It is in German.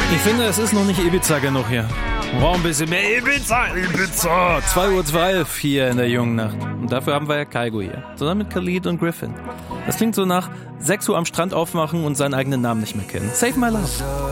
Ich finde, es ist noch nicht Ibiza genug hier. Wir brauchen ein bisschen mehr Ibiza. 2:12 Uhr hier in der jungen Nacht. Und dafür haben wir ja Kygo hier. Zusammen mit Khalid und Griffin. Das klingt so nach 6 Uhr am Strand aufmachen und seinen eigenen Namen nicht mehr kennen. Save my love.